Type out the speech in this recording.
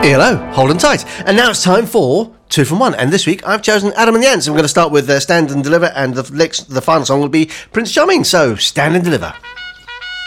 Hello, hold on tight. And now it's time for 2 from 1. And this week I've chosen Adam and Jans. So we're going to start with Stand and Deliver, and the final song will be Prince Charming. So, Stand and Deliver.